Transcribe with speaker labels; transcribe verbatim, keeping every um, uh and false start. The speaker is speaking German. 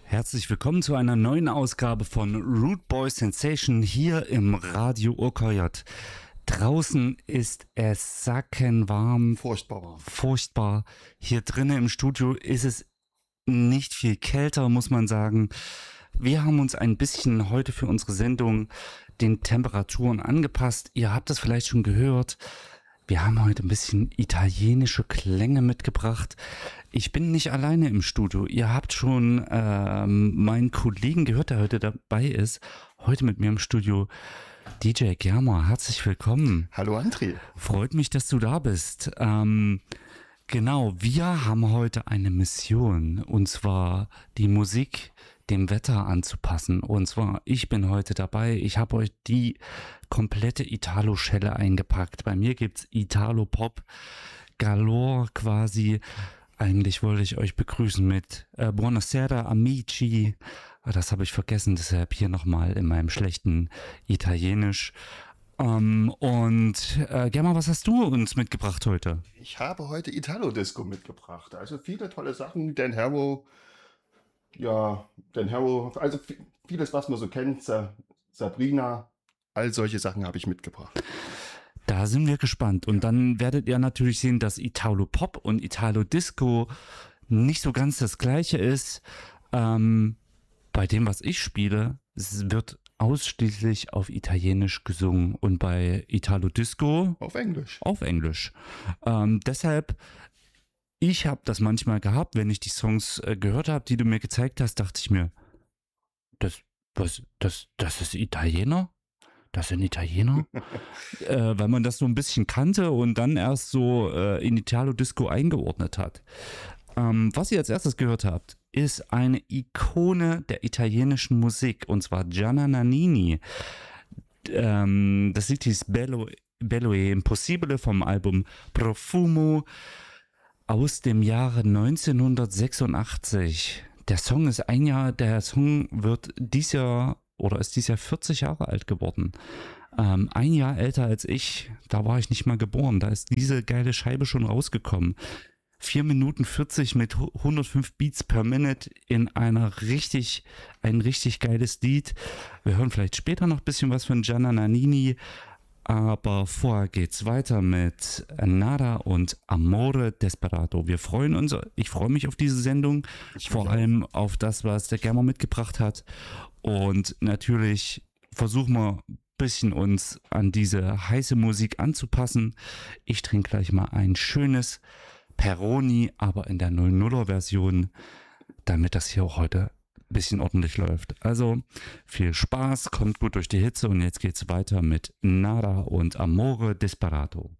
Speaker 1: Herzlich willkommen zu einer neuen Ausgabe von Root Boy Sensation hier im Radio O K J. Draußen ist es sackenwarm.
Speaker 2: Furchtbar warm.
Speaker 1: Furchtbar. Hier drinnen im Studio ist es nicht viel kälter, muss man sagen. Wir haben uns ein bisschen heute für unsere Sendung den Temperaturen angepasst. Ihr habt das vielleicht schon gehört. Wir haben heute ein bisschen italienische Klänge mitgebracht. Ich bin nicht alleine im Studio. Ihr habt schon ähm, meinen Kollegen gehört, der heute dabei ist. Heute mit mir im Studio D J Germer. Herzlich willkommen.
Speaker 2: Hallo André.
Speaker 1: Freut mich, dass du da bist. Ähm, genau, wir haben heute eine Mission, und zwar die Musik dem Wetter anzupassen. Und zwar, ich bin heute dabei. Ich habe euch die komplette Italo-Schelle eingepackt. Bei mir gibt's Italo-Pop galore quasi. Eigentlich wollte ich euch begrüßen mit äh, Buonasera Amici. Das habe ich vergessen, deshalb hier nochmal in meinem schlechten Italienisch. Ähm, und äh, Germa, was hast du uns mitgebracht heute?
Speaker 2: Ich habe heute Italo-Disco mitgebracht. Also viele tolle Sachen. Dan Harrow, ja, Dan Harrow, also vieles, was man so kennt. Sa- Sabrina, all solche Sachen habe ich mitgebracht.
Speaker 1: Da sind wir gespannt. Und dann werdet ihr natürlich sehen, dass Italo-Pop und Italo-Disco nicht so ganz das Gleiche ist. Ähm, bei dem, was ich spiele, es wird ausschließlich auf Italienisch gesungen und bei Italo-Disco
Speaker 2: Auf Englisch.
Speaker 1: auf Englisch. Ähm, deshalb, ich habe das manchmal gehabt, wenn ich die Songs äh, gehört habe, die du mir gezeigt hast, dachte ich mir, das, was, das, das ist Italiener? Das sind Italiener? äh, weil man das so ein bisschen kannte und dann erst so äh, in Italo-Disco eingeordnet hat. Ähm, was ihr als erstes gehört habt, ist eine Ikone der italienischen Musik, und zwar Gianna Nannini. Ähm, das Lied hieß Bello, Bello e Impossibile vom Album Profumo aus dem Jahre neunzehnhundertsechsundachtzig. Der Song ist ein Jahr, der Song wird dieses Jahr oder ist dieses Jahr vierzig Jahre alt geworden. Ähm, ein Jahr älter als ich, da war ich nicht mal geboren, da ist diese geile Scheibe schon rausgekommen. vier Minuten vierzig mit hundertfünf Beats per Minute in einer richtig, ein richtig geiles Lied. Wir hören vielleicht später noch ein bisschen was von Gianna Nannini, aber vorher geht's weiter mit Nada und Amore Desperado. Wir freuen uns, ich freue mich auf diese Sendung,
Speaker 2: Ich
Speaker 1: vor
Speaker 2: mich auch.
Speaker 1: allem auf das, was der Germer mitgebracht hat. Und natürlich versuchen wir ein bisschen uns an diese heiße Musik anzupassen. Ich trinke gleich mal ein schönes Peroni, aber in der null nuller Version, damit das hier auch heute ein bisschen ordentlich läuft. Also viel Spaß, kommt gut durch die Hitze und jetzt geht's weiter mit Nada und Amore Desperado.